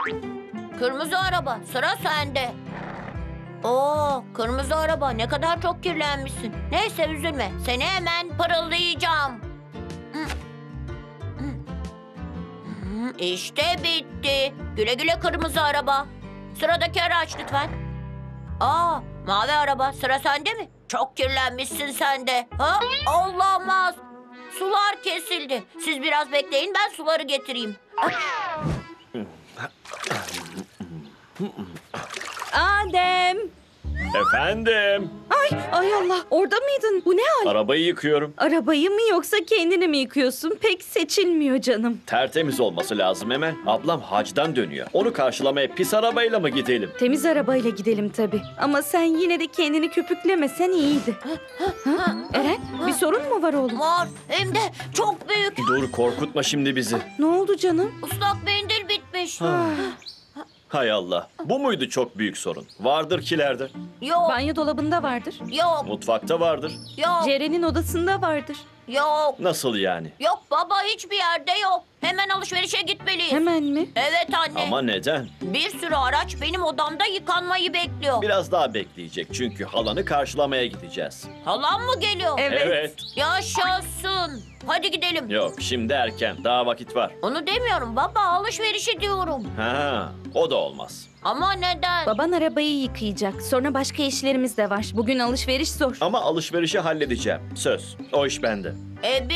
Kırmızı araba, sıra sende. Oo, kırmızı araba, ne kadar çok kirlenmişsin. Neyse üzülme, seni hemen pırıldayacağım. İşte bitti. Güle güle kırmızı araba. Sıradaki araç lütfen. Aa, mavi araba, sıra sende mi? Çok kirlenmişsin sen de. Ha? Olamaz. Sular kesildi. Siz biraz bekleyin, ben suları getireyim. Adem. Efendim, Ay Allah, orada mıydın? Bu ne hal? arabayı yıkıyorum. Arabayı mı yoksa kendini mi yıkıyorsun? Pek seçilmiyor canım. Tertemiz olması lazım hemen. Ablam hacdan dönüyor. Onu karşılamaya pis arabayla mı gidelim? Temiz arabayla gidelim tabii. Ama sen yine de kendini köpüklemesen iyiydi. Ha? Eren, bir sorun mu var oğlum? Var, hem de çok büyük. Dur korkutma şimdi bizi. Ne oldu canım? Islak mendil bitmiş. Hay Allah. Bu muydu çok büyük sorun? Vardır kilerde. Yok, Banyo dolabında vardır. yok, Mutfakta vardır. yok, Ceren'in odasında vardır. yok. Nasıl yani? Yok baba, hiçbir yerde yok. Hemen alışverişe gitmeliyiz. Hemen mi? Evet anne. Ama neden? Bir sürü araç benim odamda yıkanmayı bekliyor. Biraz daha bekleyecek çünkü halanı karşılamaya gideceğiz. Halam mı geliyor? Evet. Yaşasın. Hadi gidelim. Yok şimdi erken. Daha vakit var. Onu demiyorum baba, alışverişi diyorum. Ha, o da olmaz. Ama neden? Baban arabayı yıkayacak. Sonra başka işlerimiz de var. Bugün alışveriş zor. Ama alışverişi halledeceğim. Söz. O iş bende.